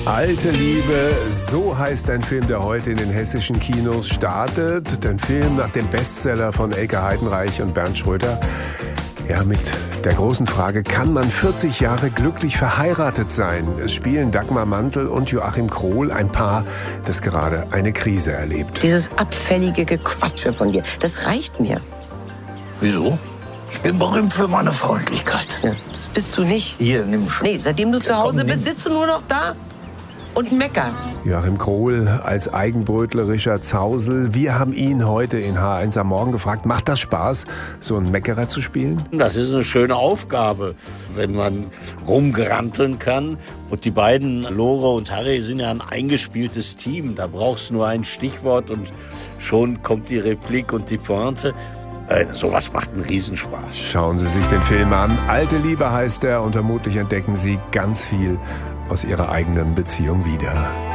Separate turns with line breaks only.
Alte Liebe, so heißt ein Film, der heute in den hessischen Kinos startet. Ein Film nach dem Bestseller von Elke Heidenreich und Bernd Schröder. Ja, mit der großen Frage, kann man 40 Jahre glücklich verheiratet sein? Es spielen Dagmar Mantel und Joachim Krohl, ein Paar, das gerade eine Krise erlebt.
Dieses abfällige Gequatsche von dir, das reicht mir.
Wieso? Ich bin berühmt für meine Freundlichkeit.
Ja, das bist du nicht.
Hier, nimm schon.
Nee, seitdem du zu Hause
Komm,
bist, sitzt du nur noch da und meckerst.
Joachim Krohl als eigenbrötlerischer Zausel. Wir haben ihn heute in H1 am Morgen gefragt, macht das Spaß, so einen Meckerer zu spielen?
Das ist eine schöne Aufgabe, wenn man rumgranteln kann. Und die beiden, Lore und Harry, sind ja ein eingespieltes Team. Da brauchst du nur ein Stichwort und schon kommt die Replik und die Pointe. Sowas macht einen Riesenspaß.
Schauen Sie sich den Film an. Alte Liebe heißt er und vermutlich entdecken Sie ganz viel aus Ihrer eigenen Beziehung wieder.